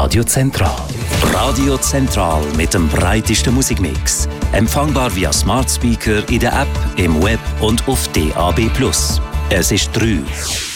Radio Zentral. Radio Zentral mit dem breitesten Musikmix. Empfangbar via Smart Speaker in der App, im Web und auf DAB+. Es ist 3.